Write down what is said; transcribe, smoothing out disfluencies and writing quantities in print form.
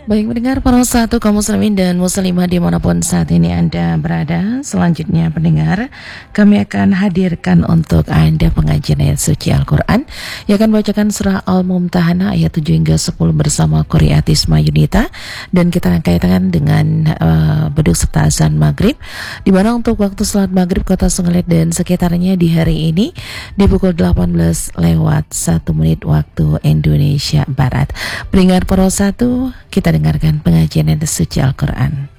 Baik mendengar para satu kaum muslimin dan muslimah dimanapun saat ini Anda berada. Selanjutnya pendengar, kami akan hadirkan untuk Anda pengajian ayat suci Al-Quran yang akan bacakan surah Al-Mumtahanah ayat 7 hingga 10 bersama Qoriatisma Yunita. Dan kita akan kaitkan dengan beduk serta azan maghrib, di mana untuk waktu salat maghrib Kota Senggelet dan sekitarnya di hari ini di pukul 18 lewat 1 menit waktu Indonesia Barat. Pendengar para satu, kita dengarkan pengajian ayat suci Al-Quran.